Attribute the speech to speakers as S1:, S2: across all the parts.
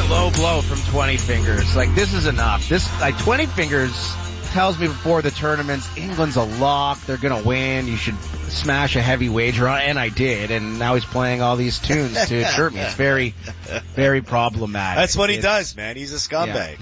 S1: low blow from 20 Fingers. Like, this is enough. 20 Fingers tells me before the tournaments, England's a lock. They're going to win. You should smash a heavy wager on it. And I did. And now he's playing all these tunes to hurt me. It's very, very problematic.
S2: That's what he does, man. He's a scumbag.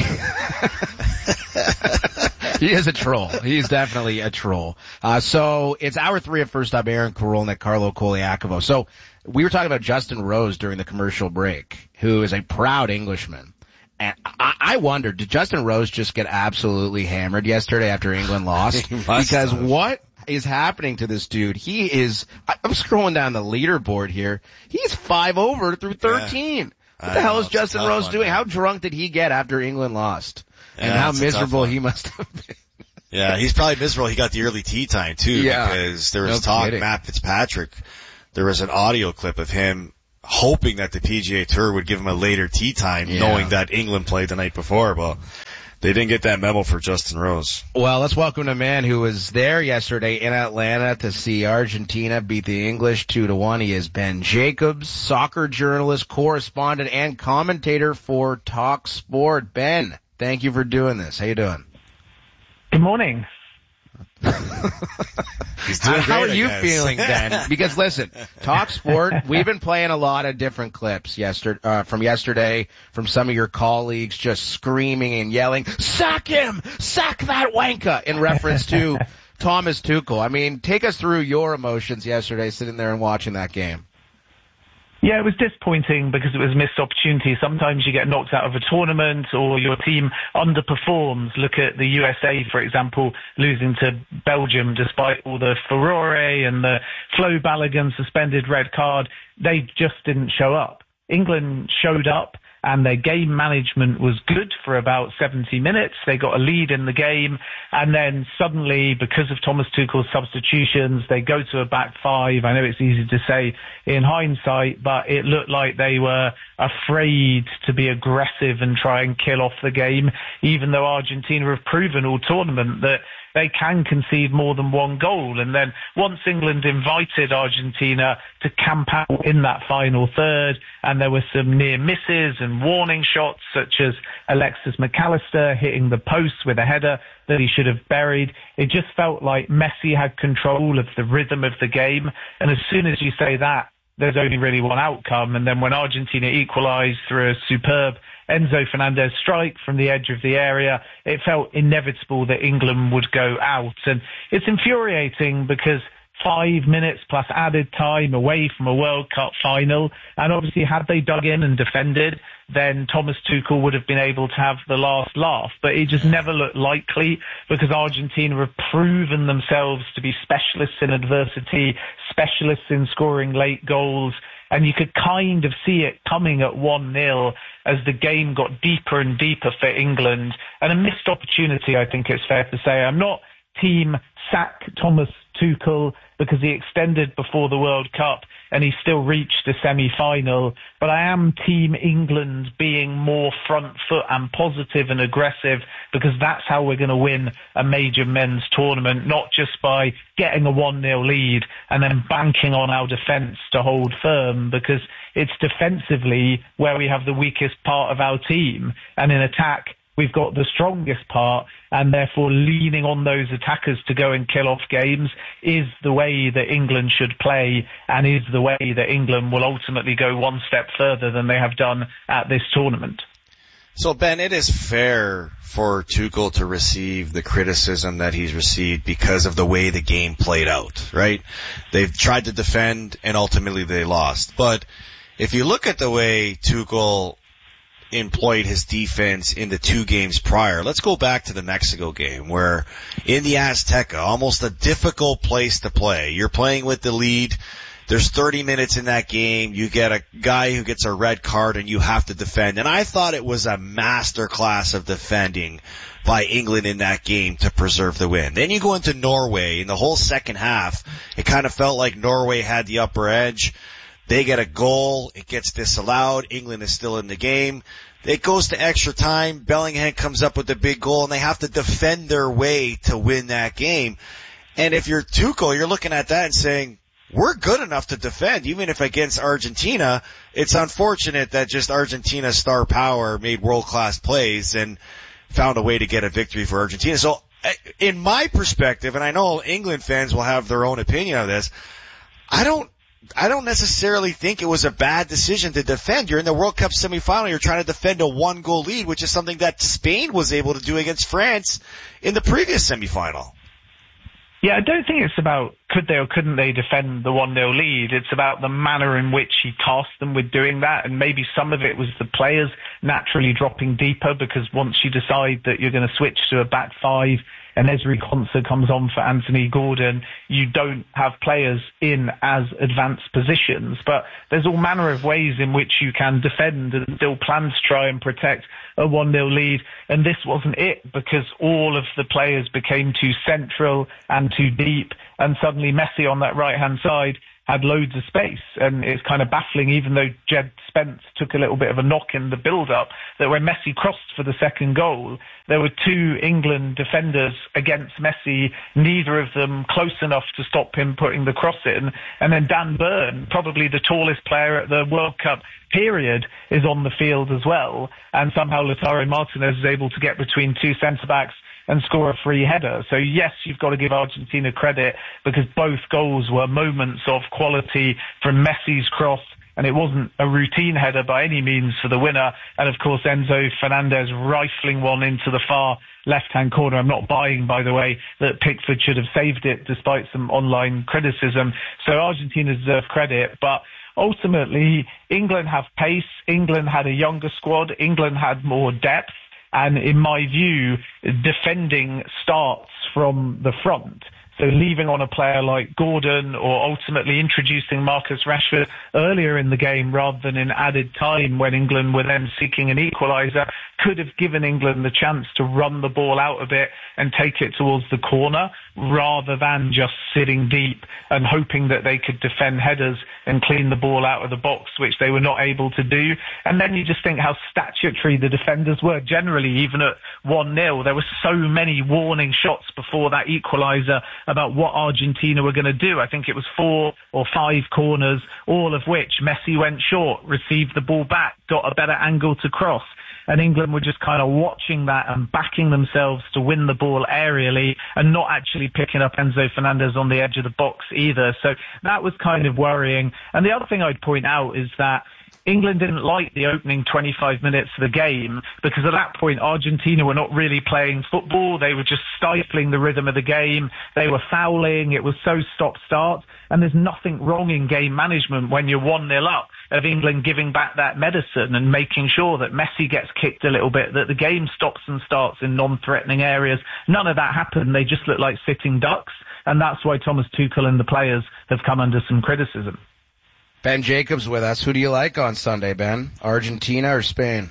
S1: Yeah, he is a troll. He's definitely a troll. So it's hour 3 of First Up. Aaron Korolnik, Carlo Koliakovo. So we were talking about Justin Rose during the commercial break, who is a proud Englishman. And I wondered, did Justin Rose just get absolutely hammered yesterday after England lost? Because what is happening to this dude? I'm scrolling down the leaderboard here. He's 5 over through 13. Yeah. What the hell is Justin Rose doing? How drunk did he get after England lost? And how miserable he must have been.
S2: Yeah, he's probably miserable. He got the early tee time too, because there was talk, Matt Fitzpatrick, there was an audio clip of him hoping that the PGA Tour would give him a later tee time, knowing that England played the night before, but they didn't get that memo for Justin Rose.
S1: Well, let's welcome a man who was there yesterday in Atlanta to see Argentina beat the English 2-1. He is Ben Jacobs, soccer journalist, correspondent, and commentator for Talk Sport. Ben, thank you for doing this. How you doing?
S3: Good morning.
S1: How are you feeling, Ben? Because listen, Talk Sport, we've been playing a lot of different clips from yesterday, from some of your colleagues just screaming and yelling, "Sack him! Sack that wanker!" in reference to Thomas Tuchel. I mean, take us through your emotions yesterday sitting there and watching that game.
S3: Yeah, it was disappointing because it was a missed opportunity. Sometimes you get knocked out of a tournament or your team underperforms. Look at the USA, for example, losing to Belgium despite all the furore and the Flo Balogun suspended red card. They just didn't show up. England showed up and their game management was good for about 70 minutes. They got a lead in the game, and then suddenly, because of Thomas Tuchel's substitutions, they go to a back five. I know it's easy to say in hindsight, but it looked like they were afraid to be aggressive and try and kill off the game, even though Argentina have proven all tournament that they can concede more than one goal. And then once England invited Argentina to camp out in that final third, and there were some near misses and warning shots, such as Alexis McAllister hitting the post with a header that he should have buried, it just felt like Messi had control of the rhythm of the game. And as soon as you say that, there's only really one outcome. And then when Argentina equalised through a superb Enzo Fernandez strike from the edge of the area, it felt inevitable that England would go out. And it's infuriating because 5 minutes plus added time away from a World Cup final, and obviously had they dug in and defended, then Thomas Tuchel would have been able to have the last laugh. But it just never looked likely because Argentina have proven themselves to be specialists in adversity, specialists in scoring late goals. And you could kind of see it coming at 1-0 as the game got deeper and deeper for England. And a missed opportunity, I think it's fair to say. I'm not team sack Thomas Tuchel because he extended before the World Cup and he still reached the semi-final. But I am team England being more front foot and positive and aggressive, because that's how we're going to win a major men's tournament, not just by getting a 1-0 lead and then banking on our defence to hold firm, because it's defensively where we have the weakest part of our team. And in attack, we've got the strongest part, and therefore leaning on those attackers to go and kill off games is the way that England should play, and is the way that England will ultimately go one step further than they have done at this tournament.
S2: So, Ben, it is fair for Tuchel to receive the criticism that he's received because of the way the game played out, right? They've tried to defend, and ultimately they lost. But if you look at the way Tuchel employed his defense in the 2 games prior. Let's go back to the Mexico game where in the Azteca, almost a difficult place to play. You're playing with the lead. There's 30 minutes in that game. You get a guy who gets a red card and you have to defend. And I thought it was a masterclass of defending by England in that game to preserve the win. Then you go into Norway in the whole second half. It kind of felt like Norway had the upper edge. They get a goal. It gets disallowed. England is still in the game. It goes to extra time. Bellingham comes up with a big goal, and they have to defend their way to win that game. And if you're Tuchel, you're looking at that and saying, we're good enough to defend, even if against Argentina. It's unfortunate that just Argentina's star power made world-class plays and found a way to get a victory for Argentina. So, in my perspective, and I know England fans will have their own opinion of this, I don't necessarily think it was a bad decision to defend. You're in the World Cup semifinal, you're trying to defend a 1-goal lead, which is something that Spain was able to do against France in the previous semifinal.
S3: Yeah, I don't think it's about could they or couldn't they defend the 1-0 lead. It's about the manner in which he tasked them with doing that, and maybe some of it was the players naturally dropping deeper, because once you decide that you're going to switch to a back five and Ezri Konsa comes on for Anthony Gordon, you don't have players in as advanced positions. But there's all manner of ways in which you can defend and still plan to try and protect a 1-0 lead. And this wasn't it, because all of the players became too central and too deep, and suddenly Messi on that right-hand side had loads of space. And it's kind of baffling, even though Jed Spence took a little bit of a knock in the build-up, that when Messi crossed for the second goal, there were two England defenders against Messi, neither of them close enough to stop him putting the cross in. And then Dan Burn, probably the tallest player at the World Cup period, is on the field as well. And somehow Lautaro Martinez is able to get between two centre-backs and score a free header. So yes, you've got to give Argentina credit, because both goals were moments of quality from Messi's cross, and it wasn't a routine header by any means for the winner. And of course, Enzo Fernandez rifling one into the far left-hand corner. I'm not buying, by the way, that Pickford should have saved it despite some online criticism. So Argentina deserve credit, but ultimately England have pace. England had a younger squad. England had more depth. And in my view, defending starts from the front. So leaving on a player like Gordon, or ultimately introducing Marcus Rashford earlier in the game rather than in added time when England were then seeking an equaliser, could have given England the chance to run the ball out a bit and take it towards the corner, rather than just sitting deep and hoping that they could defend headers and clean the ball out of the box, which they were not able to do. And then you just think how statutory the defenders were generally, even at 1-0. There were so many warning shots before that equaliser about what Argentina were going to do. I think it was 4 or 5 corners, all of which Messi went short, received the ball back, got a better angle to cross. And England were just kind of watching that and backing themselves to win the ball aerially, and not actually picking up Enzo Fernandez on the edge of the box either. So that was kind of worrying. And the other thing I'd point out is that England didn't like the opening 25 minutes of the game, because at that point Argentina were not really playing football. They were just stifling the rhythm of the game. They were fouling. It was so stop-start. And there's nothing wrong in game management when you're 1-0 up, of England giving back that medicine and making sure that Messi gets kicked a little bit, that the game stops and starts in non-threatening areas. None of that happened. They just looked like sitting ducks. And that's why Thomas Tuchel and the players have come under some criticism.
S1: Ben Jacobs with us. Who do you like on Sunday, Ben? Argentina or Spain?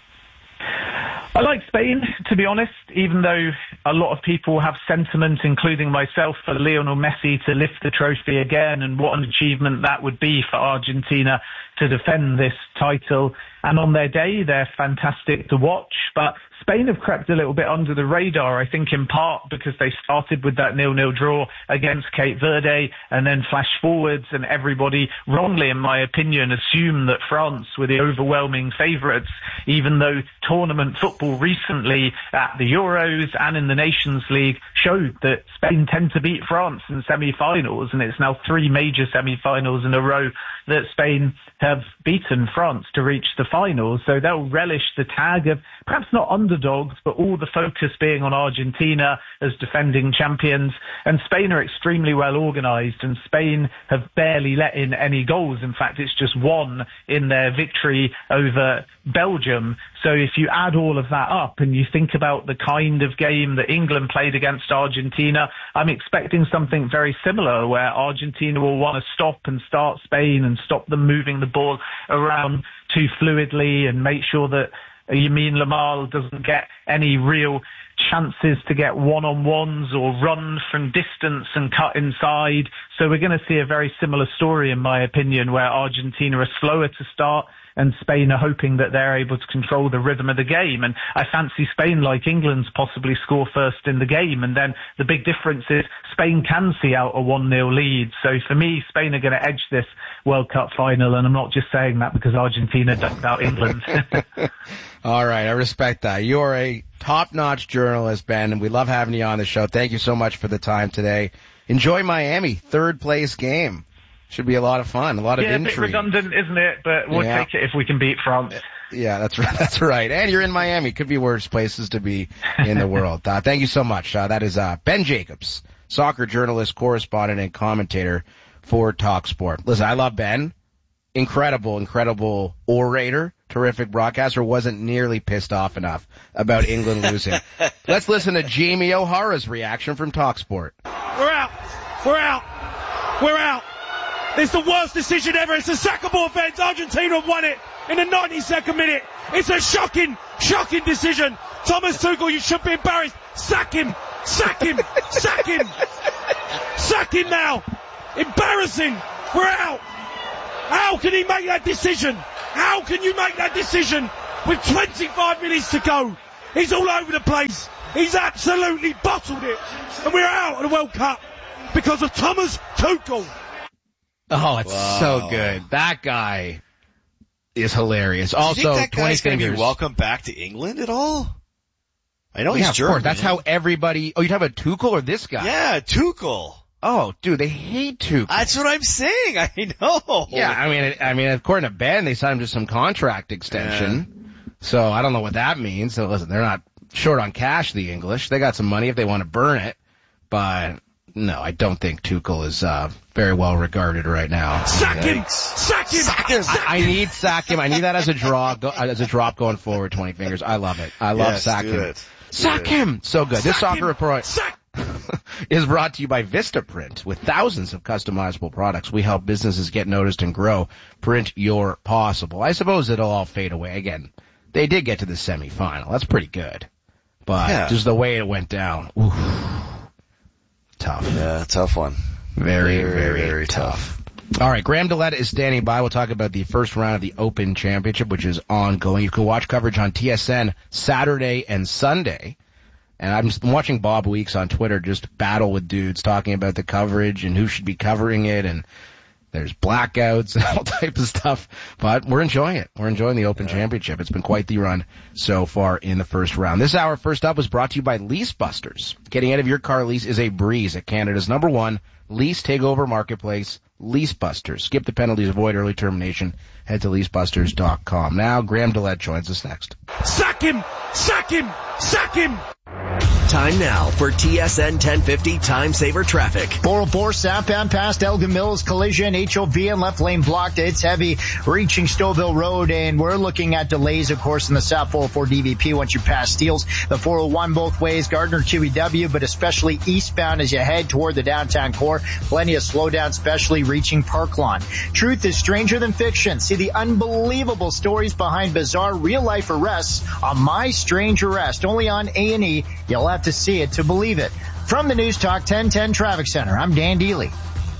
S3: I like Spain, to be honest, even though a lot of people have sentiment, including myself, for Lionel Messi to lift the trophy again, and what an achievement that would be for Argentina to defend this title. And on their day, they're fantastic to watch. But Spain have crept a little bit under the radar, I think in part because they started with that 0-0 draw against Cape Verde and then flashed forwards, and everybody, wrongly in my opinion, assumed that France were the overwhelming favourites, even though tournament football recently at the Euros and in the Nations League showed that Spain tend to beat France in semi-finals, and it's now 3 major semi-finals in a row that Spain have beaten France to reach the finals. So they'll relish the tag of perhaps not underdogs, but all the focus being on Argentina as defending champions. And Spain are extremely well organised, and Spain have barely let in any goals. In fact, it's just 1 in their victory over Belgium. So if you add all of that up and you think about the kind of game that England played against Argentina, I'm expecting something very similar, where Argentina will want to stop and start Spain and stop them moving the ball around too fluidly, and make sure that Yamin Lamal doesn't get any real chances to get one-on-ones or run from distance and cut inside. So we're going to see a very similar story, in my opinion, where Argentina are slower to start and Spain are hoping that they're able to control the rhythm of the game. And I fancy Spain, like England, to possibly score first in the game. And then the big difference is Spain can see out a 1-0 lead. So for me, Spain are going to edge this World Cup final, and I'm not just saying that because Argentina ducked out England.
S1: All right, I respect that. You're a top-notch journalist, Ben, and we love having you on the show. Thank you so much for the time today. Enjoy Miami, third-place game. Should be a lot of fun, a lot of intrigue.
S3: Yeah, a bit redundant, isn't it? But we'll take it if we can beat France.
S1: Yeah, that's right. That's right. And you're in Miami. Could be worse places to be in the world. Thank you so much. That is Ben Jacobs, soccer journalist, correspondent, and commentator for TalkSport. Listen, I love Ben. Incredible orator, terrific broadcaster. Wasn't nearly pissed off enough about England losing. Let's listen to Jamie O'Hara's reaction from TalkSport.
S4: We're out. It's the worst decision ever. It's a sackable offence. Argentina won it in the 92nd minute. It's a shocking decision. Thomas Tuchel, you should be embarrassed. Sack him now. Embarrassing. We're out. How can he make that decision? How can you make that decision with 25 minutes to go? He's all over the place. He's absolutely bottled it. And we're out of the World Cup because of Thomas Tuchel.
S1: Oh, it's so good. That guy is hilarious. Also,
S2: do you think that
S1: 20
S2: guy's going to
S1: fingers.
S2: be welcome back to England at all? I know
S1: Yeah,
S2: he's German.
S1: of course. That's how everybody... Oh, you talking about Tuchel or this guy?
S2: Yeah, Tuchel.
S1: Oh, dude, they hate Tuchel.
S2: That's what I'm saying. I know.
S1: Yeah, I mean, according to Ben, they signed him to some contract extension. Yeah. So I don't know what that means. So listen, they're not short on cash, the English. They got some money if they want to burn it. But no, I don't think Tuchel is very well regarded right now.
S4: Sack him!
S1: I need sack him. I need that as a drop going forward. 20 fingers. I love it. I love sack him. Sack him. So good. This soccer report is brought to you by Vistaprint. With thousands of customizable products, we help businesses get noticed and grow. Print your possible. I suppose it'll all fade away again. They did get to the semifinal. That's pretty good. But just the way it went down. Oof. Tough.
S2: Yeah, tough one.
S1: Very tough. All right, Graham DeLetta is standing by. We'll talk about the first round of the Open Championship, which is ongoing. You can watch coverage on TSN Saturday and Sunday. And I've just been watching Bob Weeks on Twitter just battle with dudes talking about the coverage and who should be covering it, and there's blackouts and all type of stuff. But we're enjoying it. We're enjoying the Open Championship. It's been quite the run so far in the first round. This hour, first up, was brought to you by Lease Busters. Getting out of your car lease is a breeze at Canada's #1 lease takeover marketplace, Lease Busters. Skip the penalties, avoid early termination. Head to leasebusters.com. Now, Graham DeLette joins us next.
S4: Sack him!
S5: Time now for TSN 1050 Time Saver Traffic.
S6: 404 southbound past Elgin Mills, collision, HOV and left lane blocked. It's heavy reaching Stouffville Road, and we're looking at delays, of course, in the South 404 DVP once you pass Steeles. The 401 both ways, Gardner, QEW, but especially eastbound as you head toward the downtown core. Plenty of slowdown, especially reaching Park Lawn. Truth is stranger than fiction. See the unbelievable stories behind bizarre real-life arrests on My Strange Arrest, only on A&E. You'll have to see it to believe it. From the News Talk 1010 Traffic Center, I'm Dan Dealey.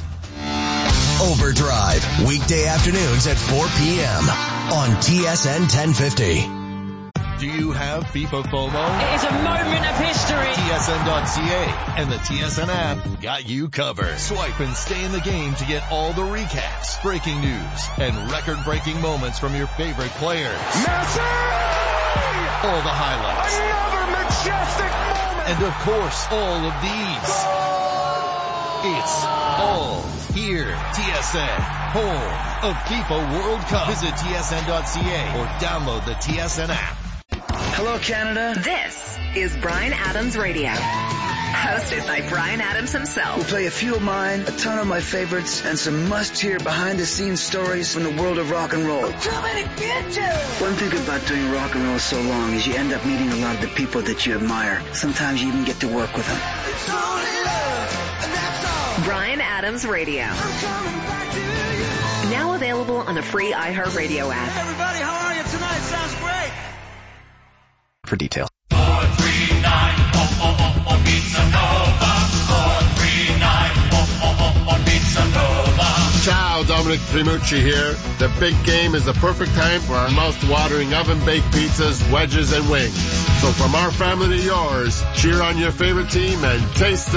S5: Overdrive, weekday afternoons at 4 p.m. on TSN 1050.
S7: Do you have FIFA FOMO?
S8: It is a moment of history.
S7: TSN.ca and the TSN app got you covered. Swipe and stay in the game to get all the recaps, breaking news, and record-breaking moments from your favorite players.
S4: Messi!
S7: All the highlights.
S4: Another majestic moment!
S7: And of course, all of these. It's all here. TSN, home of FIFA World Cup. Visit TSN.ca or download the TSN app.
S9: Hello, Canada.
S10: This is Bryan Adams Radio. Hosted by Bryan Adams himself.
S9: We'll play a few of mine, a ton of my favorites, and some must-hear behind-the-scenes stories from the world of rock and roll.
S10: Too many bitches!
S9: One thing about doing rock and roll so long is you end up meeting a lot of the people that you admire. Sometimes you even get to work with them.
S10: It's only love, and that's all. Bryan Adams Radio. I'm coming back to you. Now available on the free iHeartRadio app.
S8: Hey everybody, how are you tonight? Sounds great.
S5: For details.
S11: 439 Pizza Nova. 439 Pizza Nova.
S12: Ciao.
S11: pal Dominic Trimucci here. The big game is the perfect time for our mouth-watering oven-baked pizzas, wedges, and wings. So from our family to yours, cheer on your favorite team and taste the